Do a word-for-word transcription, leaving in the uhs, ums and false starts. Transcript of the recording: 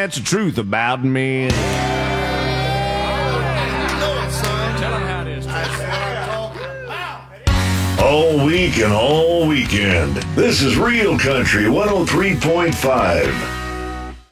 that's the truth about me. All week and all weekend. This is Real Country one oh three point five.